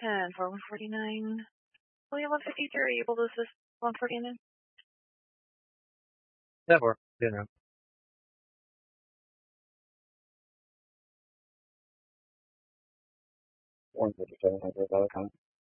10 for 149. William 153, are you able to assist 149? Yeah, for dinner. 157 $100 count.